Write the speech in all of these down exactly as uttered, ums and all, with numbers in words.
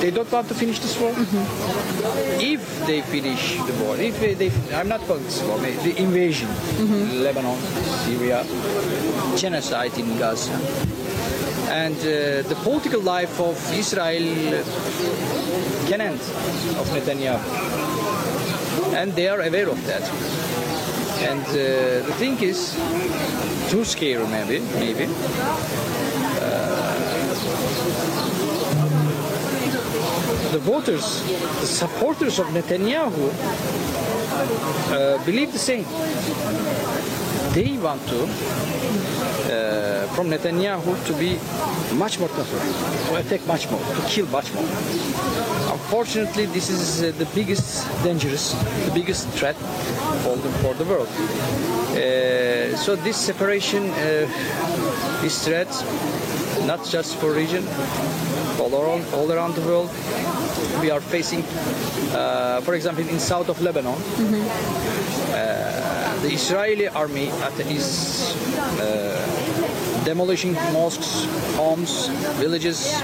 They don't want to finish this war. Mm-hmm. If they finish the war, if they, they I'm not calling this war, the invasion, mm-hmm. Lebanon, Syria, genocide in Gaza, and uh, the political life of Israel can end of Netanyahu, and they are aware of that. And uh, the thing is, too scary maybe, maybe. The voters, the supporters of Netanyahu uh, believe the same. They want to, uh, from Netanyahu, to be much more tougher, to attack much more, to kill much more. Unfortunately, this is uh, the biggest dangerous, the biggest threat for the, for the world. Uh, so this separation uh, is threat not just for region, all around, all around the world. We are facing, uh, for example, in south of Lebanon, mm-hmm. uh, the Israeli army is uh, demolishing mosques, homes, villages.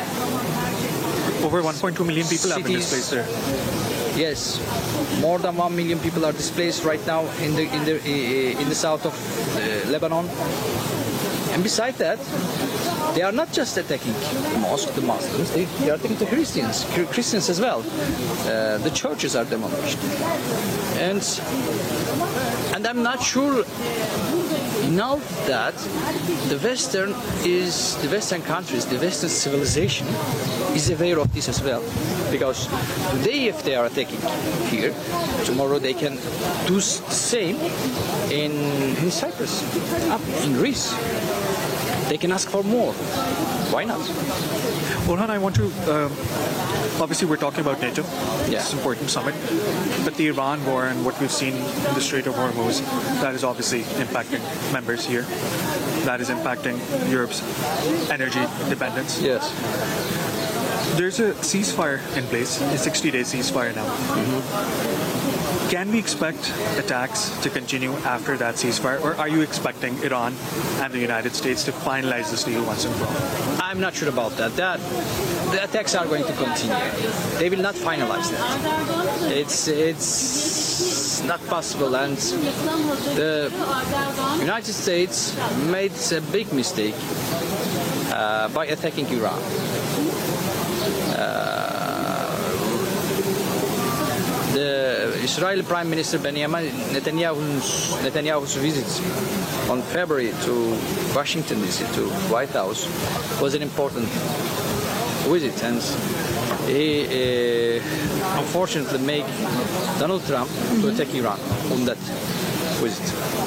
Over one point two million people cities. have been displaced there. Yes, more than one million people are displaced right now in the in the in the south of uh, Lebanon. And besides that, they are not just attacking the mosque, the Muslims, they, they are attacking the Christians, Christians as well. Uh, the churches are demolished. And, and I'm not sure now that the Western is, the Western countries, the Western civilization is aware of this as well. Because today if they are attacking here, tomorrow they can do the same in, in Cyprus, up in Greece. They can ask for more. Why not? Orhan, I want to, um, obviously we're talking about NATO, Yeah. it's an important summit, but the Iran war and what we've seen in the Strait of Hormuz, that is obviously impacting members here. That is impacting Europe's energy dependence. Yes. There's a ceasefire in place, a sixty-day ceasefire now. Mm-hmm. Can we expect attacks to continue after that ceasefire, or are you expecting Iran and the United States to finalize this deal once and for all? I'm not sure about that. That the attacks are going to continue. They will not finalize that. It's it's not possible, and the United States made a big mistake uh, by attacking Iran. Uh, The Israeli Prime Minister Benjamin Netanyahu's, Netanyahu's visit on February to Washington D C, to White House, was an important visit, and he uh, unfortunately made Donald Trump to attack Iran on that visit.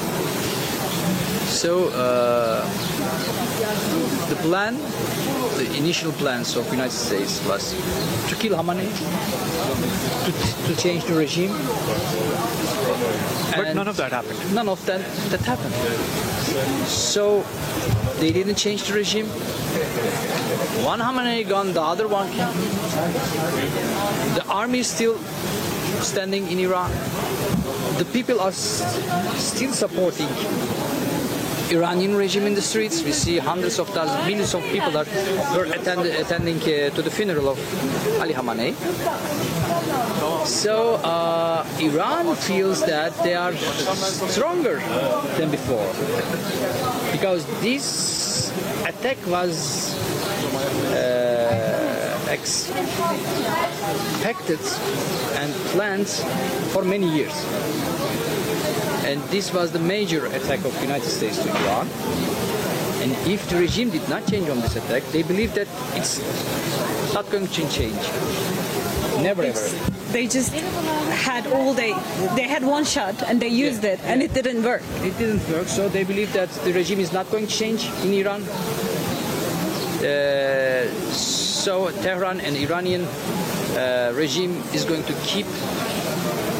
So uh, the plan, the initial plans of the United States was to kill Khamenei, to, to change the regime. But And none of that happened. None of that, that happened. So they didn't change the regime. One Khamenei gone, the other one came. The army is still standing in Iran. The people are st- still supporting Iranian regime in the streets. We see hundreds of thousands, millions of people that were attend, attending uh, to the funeral of Ali Khamenei. So uh, Iran feels that they are stronger than before because this attack was uh, expected and planned for many years. And this was the major attack of the United States to Iran. And if the regime did not change on this attack, they believe that it's not going to change. Never ever. They just had all they, they had one shot and they used Yeah, it and yeah. it didn't work. It didn't work, so they believe that the regime is not going to change in Iran. Uh, so Tehran and Iranian uh, regime is going to keep